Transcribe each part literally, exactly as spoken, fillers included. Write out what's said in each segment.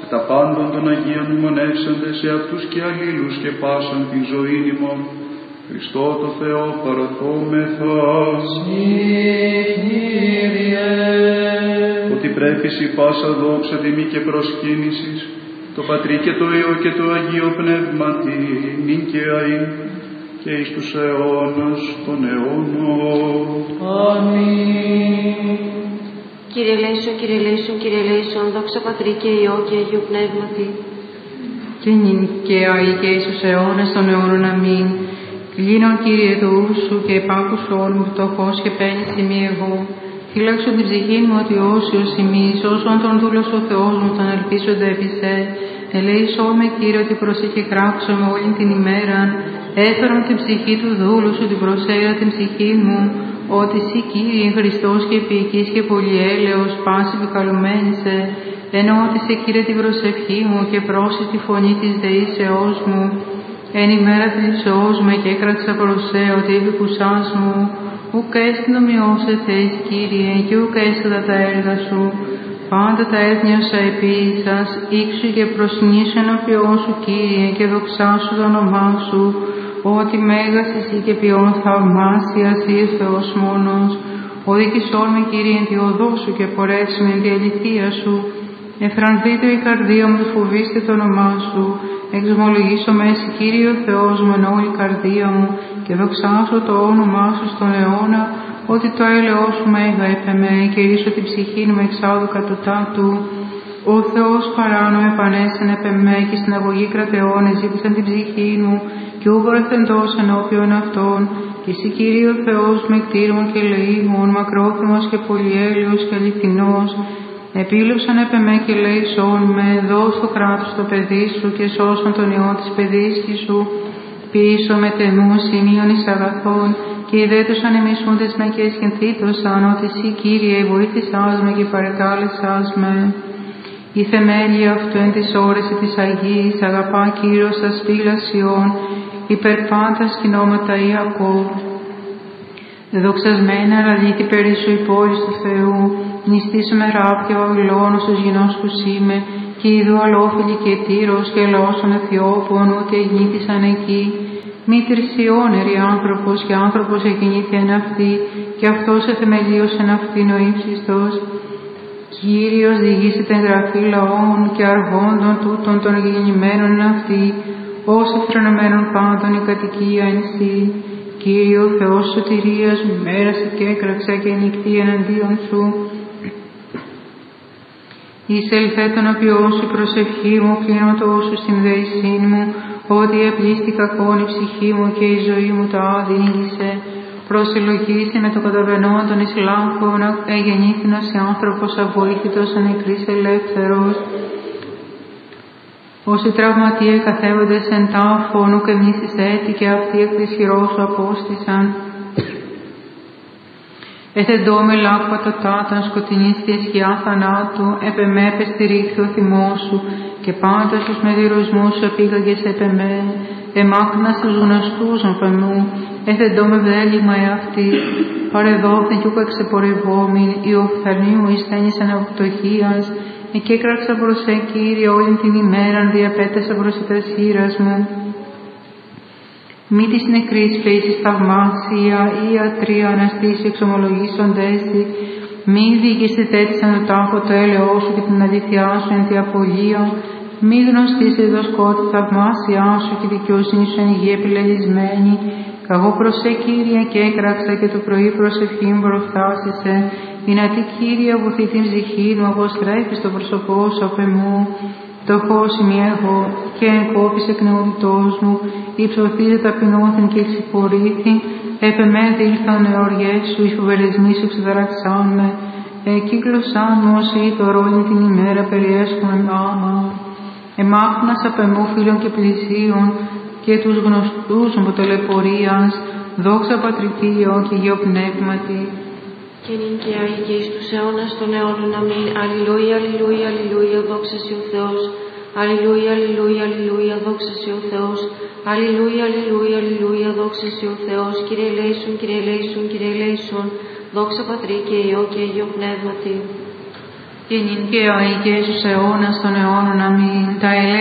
τα πάντων των Αγίων μνημονεύσαντε σε αυτούς και αλλήλους και πάσαν την ζωή ημών. Χριστό το Θεό παραθόμεθα. Κύριε. Ότι πρέπει η πάσα δόξα τιμή και προσκύνησης, το Πατρί και το Υιό και το Αγίο Πνεύματι, νυν και αΐν και εις τους αιώνας των αιώνων. Αμήν. Κύριε ελέησον, Κύριε ελέησον, Κύριε ελέησον, δόξα Πατρί και Υιό και Αγίου Πνεύματι. Και νυν και αεί και εις τους αιώνας των αιώνων. Αμήν. Κλείνον, Κύριε, το ου σου και επάκουσον μου φτωχός και παίρνεις ημί εγώ. Φύλαξον την ψυχή μου ότι όσιος ημείς, όσον τον δούλος ο Θεός μου τον ελπίζονται επί σε. Ελέησόν με, Κύριε, ότι προσήκε κράξω με όλη την ημέρα. Έφερον την ψυχή του δούλου σου, την προσέρα την ψυχή μου, ότι εσύ, Κύριε, Χριστός και ποιητής και πολυέλεος, πάση επικαλουμένησε, ενώ ότι σε, Κύριε, την προσευχή μου και πρόσι τη φωνή της δεήσεώς μου. Εν ημέρα θλίψεώς με και έκρατσα προς σε, ότι επικουσάς μου, ουκ έστιν ομοιώσε θέης, Κύριε, και ουκ έστατα τα έργα σου. Πάντα τα έθνη όσα επίησας, ήξου και προσνήσου ενώπιόν σου, Κύριε, και δοξάσου το όνομά σου, ότι μέγας εσύ και ποιόν θαυμάσιας ή Θεός μόνος. Οδηγησόν με, Κύριε, εν τη οδό σου και πορεύσουμε εν τη αληθεία σου. Εφρανθείτε η καρδία μου, φοβήστε το όνομά σου. Εξομολογήσω με εσύ, Κύριε ο Θεός μου, εν όλη η καρδία μου, και δοξάσω το όνομά σου στον αιώνα, ότι το έλεος σου μέγα έπαιμε, και ρίσω την ψυχή μου εξάδου κατωτάτου. Ο Θεός παράνο επανέσεν επεμέ, και στην αγωγή κρατεώνε ζήτησαν την ψυχή μου, και ούβο ευθεντός ενώπιον αυτών. Και εσύ, Κύριε ο Θεός, με κτήρων και λεήμων, μακρόθυμος και πολυέλεος και αληθινός, επίλωσαν επεμέ και λέησον με, δώσ' το κράτος το παιδί σου, και σώσον τον ιό της παιδίσκης σου. Πίσω με ταινούς σημείων εις αγαθών, και ιδέτωσαν εμισούντες με και εσχενθήτωσαν, ότι εσύ, Κύριε, βοήθησάς με και παρεκάλεσάς με. Η θεμέλια αυτού εν της ώρες της Αγίας, αγαπά Κύριος τα σπήλασιών, υπερπάντα σκηνώματα Ιακώβ. Δοξασμένα αλήθη περί σου η πόλη του Θεού, νηστήσουμε ράπια Βαβυλώνος ως γινώσκους είμαι, και είδου αλόφιλη και Τύρος και λαόσων Αιθιώπων, ούτε εγνήθησαν εκεί. Μη τρισιόνερη άνθρωπος και άνθρωπος εγεννήθη εν αυτή, και αυτός εθεμελίωσεν αυτήν ο ύψιστος. Κύριος διηγήσεται εγγραφή λαών και αργόντων τούτων των γεννημένων εν αυτή, ως εφρονωμένων πάντων η κατοικία εν σύ. Κύριε ο Θεός σωτηρίας μου, μέρασε και έκραξα και νυχτή εναντίον σου. Εισελθέ τον οποίον σου προσευχή μου, κλείνω σου στην δέησή μου, ότι επλήστη κακόν η ψυχή μου και η ζωή μου τα άδειγησε. Προσελογήσει με το καταβενόν των Ισλάμφων, εγεννήθηνος η άνθρωπος αβοήθητος, ανεκρής ελεύθερος. Όσοι τραυματίε καθέβοντες εν τάφων, ουκ εμείς έτη και αυτοί εκ της χειρός σου απόστησαν. Εθεντώ με λάκπατα τάταν σκοτεινής και σκιά θανάτου, επεμέ πεστηρίχθη ο θυμός σου, και πάντα στους μεδηροσμούς σου επήγαγες επεμέ. Εμάκνα στους γνωστούς μου, εθεντώ με βδέλιγμα εαυτή, παρεδόθεν κι ούκ εξεπορευόμην, η οφθαλμή μου εισθένης αναπτωχίας, εκεί έκραξα προς σε, Κύριε, όλη την ημέραν διαπέτασα προς τα σύρας μου. Μη της νεκρής φύσης θαυμάσια, ή ιατρία αναστήσει εξομολογήσοντέσι, μη διοικήστε τέτοισαν το τάφο το έλεό σου και την αλήθειά σου εν τη απολία, μη γνωστήστε το σκότη θαυμάσια σου και δικαιοσύνη σου εν υγεία επιλεγισμένη. Καγώ προς σε, Κύριε, και έκραξα και το πρωί προσευχή μου προφθάσισε. Δυνατή, Κύριε, βοηθεί την ψυχή μου, αποστρέφεις το πρόσωπό σου απ' εμού. Φτωχός είμαι εγώ, και εγκόπης εκ νεότητός μου, υψωθείτε ταπεινώθην και εξυπορήθη, επεμέ δήλθαν εωριές σου, οι φοβερισμοί σου ξεδαραξάν με, εκύκλωσάν μου ως είδωρ όλη την ημέρα περιέσχομαι άμα. Εμάχνας απ' εμού φίλων και πλησίων, και τους γνωστούς μου ταλαιπωρίας, δόξα Πατρική Υιό και Υιό Πνεύματι. Και νυν και αεί και εις τους αιώνας των αιώνων. Αμήν. Αλληλούια, αλληλούια, αλληλούια, δόξα σοι ο Θεός. Αλληλούια, αλληλούια, αλληλούια, δόξα σοι ο Θεός. Αλληλούια, αλληλούια, αλληλούια, δόξα σοι ο Θεός. Κύριε ελέησον, Κύριε ελέησον, Κύριε ελέησον, δόξα Πατρί και Υιό και Υιό Πνεύματι. Και νυν και αεί και εις τους αιώνας των αιώνων. Αμήν.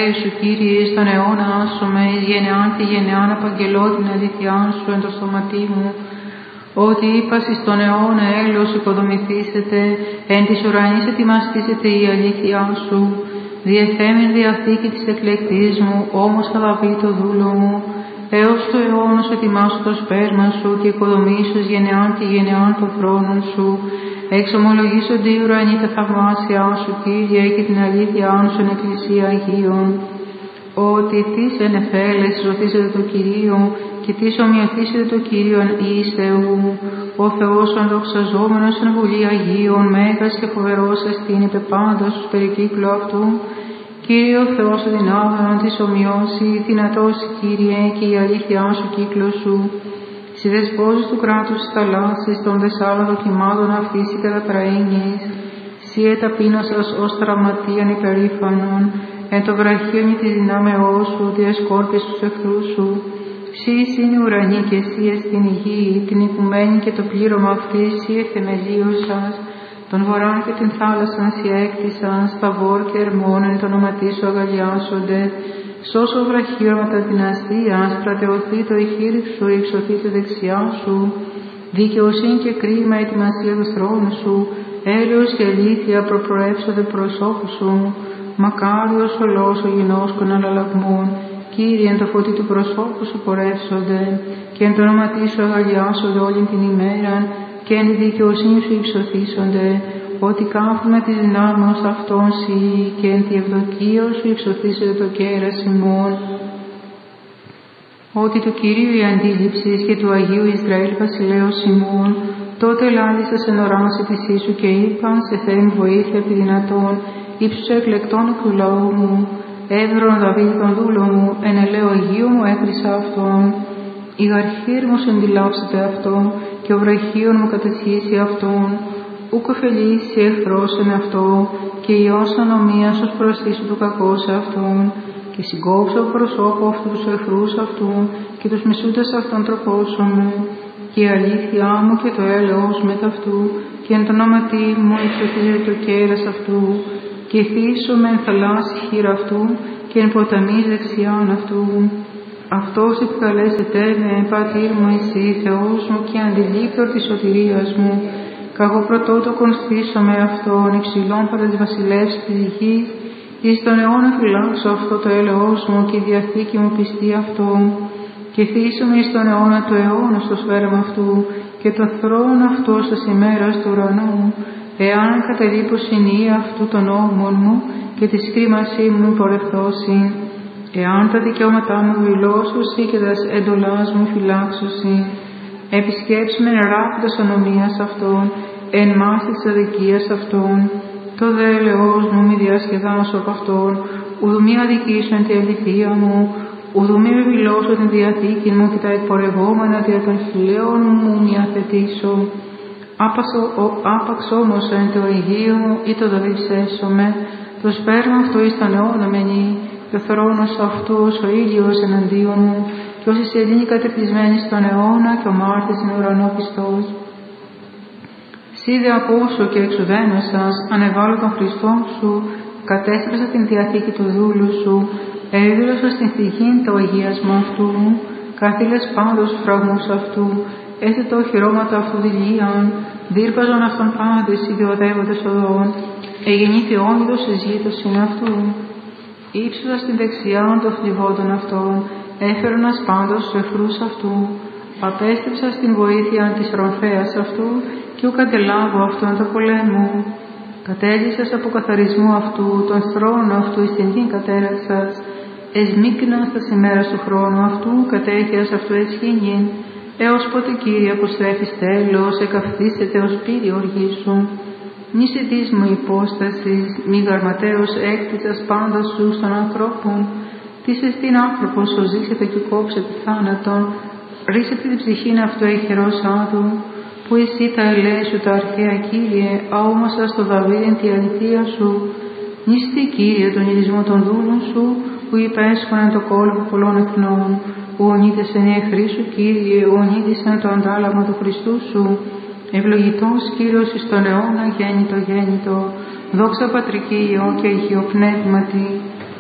Θεέ σου, Κύριε, στον αιώνα άσωμε, εις γενεάν και γενεάν απαγγελώ την αλήθειά σου εν το στοματί μου. Ότι είπας εις τον αιώνα έλεος οικοδομηθήσετε, εν της ουρανής ετοιμαστήσετε η αλήθειά σου. Διεθέμην διαθήκη της εκλεκτής μου, όμως θα δαβεί το δούλο μου. Έως το αιώνος ετοιμάσου το σπέρμα σου και οικοδομήσου γενεάν και γενεάν το θρόνο σου. Εξομολογήσονται οι ουρανοί τα θαυμάσια σου, Κύριε, και την αλήθειά σου εν εκκλησία Αγίων. Ότι τις εν εφέλες ρωτήσετε το Κυρίο και τις ομοιωθήσετε το Κύριο εις Θεού. Ο Θεός ο δοξαζόμενος εν βουλή Αγίων, μέγας και φοβερός εστίν υπ' πάντας στους περικύκλου αυτού. Κύριε ο Θεός ο δυνάμεων της ομοιώσει, δυνατός Κύριε και η αλήθειά σου κύκλο σου. Συ δεσπόζεις του κράτους της θαλάσσης, των δεσάλων δοκιμάτων αυτής η καταπραήνης. Συ εταπείνωσας ως τραυματίαν υπερήφανον, εν το βραχίονι της δυνάμεώς σου, διασκόρπιες τους εχθρούς σου. Συ εισήν οι ουρανοί και εσύ εστιν η γη, την οικουμένη και το πλήρωμα αυτής, συ εθεμελίωσας. Τον βορράν και την θάλασσαν συ έκτισαν, στα βόρ και ερμών εν το όνοματί σου αγαλιάσονται. Σώσο βραχίωματα την αστείας, κρατεωθεί το ηχείρι σου, υψωθεί τη δεξιά σου. Δικαιοσύνη και κρίμα ετοιμασία του θρόνου σου, έλεος και αλήθεια προπροεύσονται προσώπου σου. Μακάριος ο λαός ο γινώσκων αλλαλαγμών, Κύριε, εν το φωτί του προσώπου σου πορεύσονται, και εν το όνοματί σου αγαλιάσονται όλη την ημέρα, και εν τη δικαιοσύνη σου υψωθήσονται, ότι κάφουμε της δυνάμεως αυτών σοι, και εν τη ευδοκία σου υψωθήσονται το κέρας ημών. Ότι του Κυρίου η αντίληψη και του Αγίου Ισραήλ βασιλέως ημών, τότε λάλησας εν οράση της ίσου και είπαν σε Θεέ μου βοήθεια επί δυνατόν, ύψους εκλεκτών εκ του λαού μου. Έβρον Δαβίδ τον δούλο μου, εν ελαίο Αγίου μου έκρισα αυτόν. Η γαρχήρ μου σου εντυλάψετε αυτόν, και ο βραχίων μου κατασχίσει αυτόν. Ούκ ωφελήσει εχθρός εν αυτό, και η ως ανομίας ως προσθήσου του κακό σε αυτόν. Και συγκόψω προσώπου αυτού τους εχθρούς αυτού, και τους μισούντες αυτόν τροπώσομαι. Και η αλήθειά μου και το έλεος μετ' αυτού, και εν το όνοματί μου υψωθίζεται το κέρας αυτού. Και θύσομαι εν θαλάσσι χείρα αυτού, και εν ποταμής δεξιάν αυτού. Αυτός επικαλέσεται με, πατήρ μου εσύ, Θεός μου και αντιλήπτορ της σωτηρίας μου. Καγώ πρωτότοκον στήσομαι αυτόν, υψηλών παρά της βασιλεύς της γης, εις τον αιώνα φυλάξω αυτό το έλεος μου και η διαθήκη μου πιστεί αυτόν. Και θύσομαι εις τον αιώνα του αιώνα στο σφαίρμα αυτού, και το θρόνο αυτό στα ημέρας του ουρανού, εάν κατελείπω συνεία αυτού των νόμων μου και τη σκρίμασή μου πορευθώσει. Εάν τα δικαιώματά μου δηλώσουσι και τα εντολάς μου φυλάξουσι, επισκέψουμε ράπτος ανομίας αυτών, εν μάση της αδικίας αυτών, το δε ελεός μου μη διασκεδάσω από αυτόν, ουδου μη αδικήσω εν τη αληθεία μου, ουδου μη βεβηλώσω την διαθήκη μου και τα εκπορευόμενα δια των χιλίων μου μη αθετήσω. Άπαξ όμως εν το Αγίο μου ή το δαβηψέσομαι, το σπέρμα αυτό εις τον αιώνα μενεί, και ο θρόνος αυτού ως ο ήλιος εναντίον μου, και ως η σελήνη κατευθυσμένη στον αιώνα, και ο μάρτης εν ουρανό πιστός. Σύ δε απόσω και εξουδένωσας, ανεβάλλω τον Χριστό σου, κατέστρεψα την διαθήκη του δούλου σου, έδωσα στην θυγήν το αγίασμα αυτού, καθήλες πάντως φραγμούς αυτού, έθετο οχυρώματα αυτού δηλίαν, δίρπαζον αυτόν πάντες ιδιοδεύοντες οδών, εγεννήθη όνειδος εζήτωσιν αυτού. Ήψωσα στην δεξιά των φλιβόντων αυτών, έφερονας πάντως τους εχθρούς αυτού, απέστρεψα στην βοήθεια της ρομφέας αυτού, και ουκ αντελάβω αυτόν το πολέμου. Κατέλυσας από καθαρισμού αυτού, τον θρόνο αυτού εις την γην κατέρασας, εσμίκνας τα ημέρας του χρόνου αυτού, κατέχειας αυτού εσχήνην, έως πότε Κύριε αποστρέφεις τέλος, εκαυθήσετε ως πύρη οργή σου. Μη σιτής μου υπόστασης, μη γαρματέως έκτισας πάντα σου στον ανθρώπων, τις εστίν άνθρωπος ο ζήσετε και κόψετε θάνατον, ρίσετε την ψυχήν αυτού εχερός άδου, που εσύ τα ελέησου τα αρχαία Κύριε, αόμασα στο Δαβίδιν τη αληθεία σου, νηστή Κύριε τον ιδισμό των δούλων σου, που υπέσχοναν το κόλπο πολλών εθνών, που ονείδεσεν οι εχθροί σου Κύριε, ονείδησαν το αντάλλαγμα του Χριστού σου, ευλογητός Κύριος εις τον αιώνα γέννητο γέννητο, δόξα Πατρική Υιό και Αγίο Πνεύματι,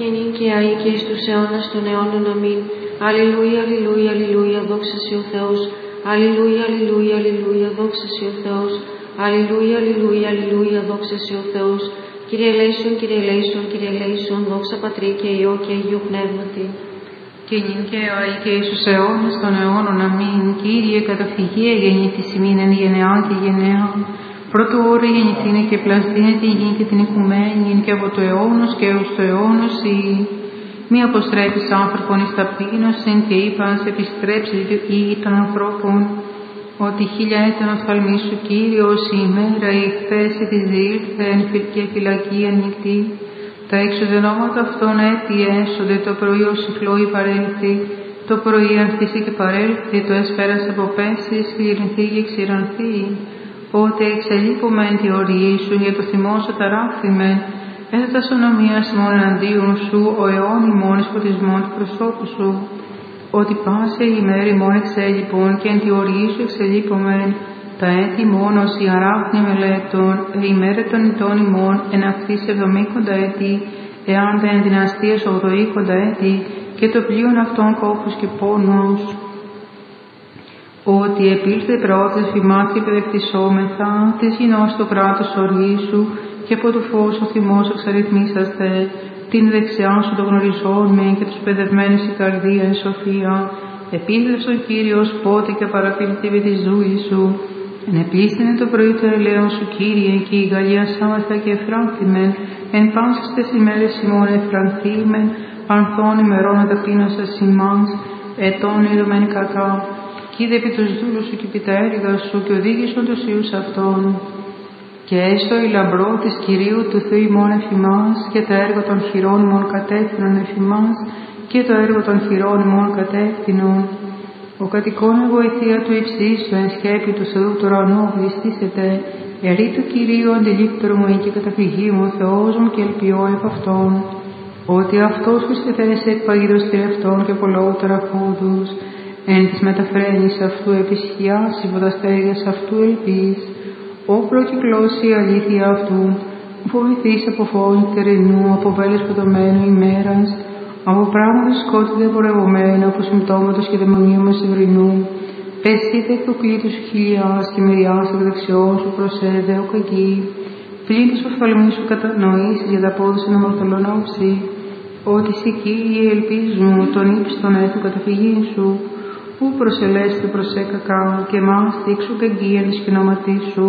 και νυν και αεί και εις τους αιώνας των αιώνων. Αμήν. Αλληλούια, αλληλούια, αλληλούια, δόξα σοι ο Θεός. Αλληλούια, αλληλούια, αλληλούια, δόξα σοι ο Θεός. Αλληλούια, αλληλούια, αλληλούια, δόξα σοι ο Θεός. Κύριε ελέησον, Κύριε ελέησον, Κύριε ελέησον, δόξα Πατρί και Υιό και Αγίου Πνεύματι. Και νυν και αεί και εις τους αιώνας των αιώνων. Αμήν. Κύριε, καταφυγία γεννήθης ημίν εν γενεά και γενεά. Πρώτου ώρη γεννηθήνε και πλαστήνε τη γη και την οικουμένη, και από το αιώνος και έως το αιώνος η. Μη αποστρέφεις άνθρωπον εις ταπείνωσιν και είπας επιστρέψει η των ανθρώπων, ότι χίλια έτη οφθαλμή σου Κύριος η ημέρα η χθες της διήλθεν και φυλακή ανοιχτή. Τα εξουδενώματα αυτών έτη έσονται, το πρωί ως συκλώη παρέλθει, το πρωί ανθίσει και παρέλθει, το έσπερας από πέσεις, κληρυνθεί και ξηρανθεί. Ότε εξελείπομεν τη οριή σου, για το θυμό σου ταράχθημεν, έθετας ονομίας μόν εναντίον σου, ο αιών ημών εις φωτισμόν του προσώπου σου. Ότι πάσε η μέρη μόν εξέλιπον, και εν τη οριή σου εξελείπομεν, τα έτη μόνος η αράχνη μελέτων, ε η μέρα των ητών ημών, εν αυτής εβδομήκοντα έτη, εάν τα εν δυναστείας ογδοήκοντα έτη, και το πλοίον αυτών κόπους και πόνος. Ότι επήλθε πρώτες φημάς και παιδευτισόμεθα, της γινός το κράτος οργήσου, και από του φως ο θυμός εξαριθμίσαστε, την δεξιά σου το γνωριζόμαι, και τους παιδευμένους η καρδία εν σοφία. Επήλθε ο Κύριος πότε και παρατηρηθήβε τη ζωή σου. Ενεπλήστηνε το πρωί το ελαίον σου, Κύριε, και η Γαλλία σάμαθα και εφράνθημεν, εν πάσης τες ημέρες ημών εφρανθήμεν, ανθών ημερών ταπείνωσας ημάς, ετών είδομεν κακά. Κοίδε επί τους δούλους σου και επί τα έργα σου, και οδήγησον τους ιούς αυτών. Και έστω η λαμπρό της Κυρίου του Θεού ημών εφημάς, και τα έργα των χειρών ημών κατεύθυνον εφημάς, και το έργο των χειρών ημών κατεύθυνον. Ο κατοικών βοηθεία του υψίστου εν σκέπη του Θεού του ουρανού βληστήσετε, ερεί του Κυρίου αντιλήπτερο μου και καταφυγή μου, Θεός μου και ελπιώ επ' αυτόν. Ότι αυτός που στη θέση εκπαγίδος τυρευτών και πολλότερα φόντους, εν της μεταφραίνης αυτού επισχιάς υπό τα στέγες αυτού ελπίς, ο προκυκλώσει η αλήθεια αυτού, φοβηθείς από φόνη τερινού, από βέλες πετωμένου ημέρας, από πράγματα σκότη διαπορευωμένα, από συμπτώματος και δαιμονίωμα συμβρινού, πεσίδε εκ του κλήτου σου χιλιάς και μεριάς εκ δεξιών σου προσέδε ο κακή, πλήν τους οφθαλμούς σου κατανοήσεις για τα πόδια εν αμαρτωλών όψη, ότι σοι Κύριε ελπίζουν τον ύψιστον έθου καταφυγή σου, που προσελέστε προσέ κακά και μας δείξου καγκίαν της κοινόματής σου.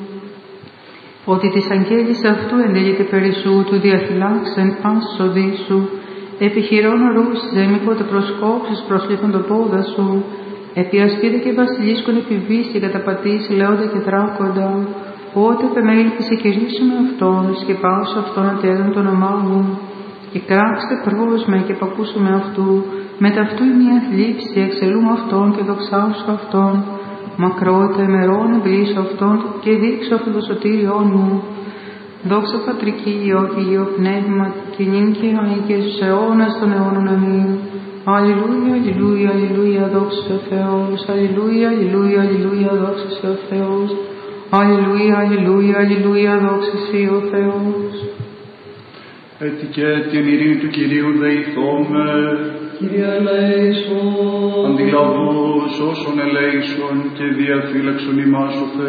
Ότι της αγγέλης αυτού εντελείται περί σου, του διαφυλάξεν πάσης οδή σου, επιχειρών αρούσιζε μήποτε προσκόψεις προσλήφων το πόδα σου, επί ασπίδα και βασιλίσκον επιβήσει καταπατήσει λέοντα και τράκοντα, ότε επεμέλθησε και ρίσουμε αυτόν, σκεπάσου αυτόν ατέδων το όνομά μου, και κράξτε πρόσμε και πακούσουμε αυτού, με ταυτού η μία θλίψη εξελούμε αυτόν και δοξάσου αυτόν, μακρότητα ημερών εμπλήσω αυτόν και δείξω αυτό το σωτήριόν μου. Δόξα Πατρική Υιό και Υιό Πνεύμα, και νυν και αεί και στους αιώνας των αιώνων. Αμήν. Αλληλούια, αλληλούια, αλληλούια, δόξα σε ο Θεός. Αλληλούια, αλληλούια, αλληλούια, δόξα σε ο Θεός. Αλληλούια, αλληλούια, αλληλούια, δόξα σε ο Θεός. Έτσι και την ειρήνη του Κυρίου δεηθώμε. Κύριε ελέησον. Αντιλαβούς όσων ελέησον και διαφύλαξον ημάς ο Θεός.